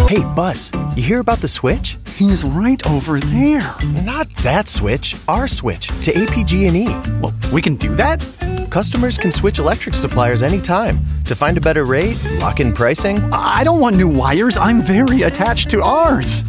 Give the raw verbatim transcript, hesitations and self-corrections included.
Hey, Buzz, you hear about the switch? He's right over there. Not that switch, our switch to A P G and E. Well, we can do that? Customers can switch electric suppliers anytime to find a better rate, lock in pricing. I don't want new wires. I'm very attached to ours.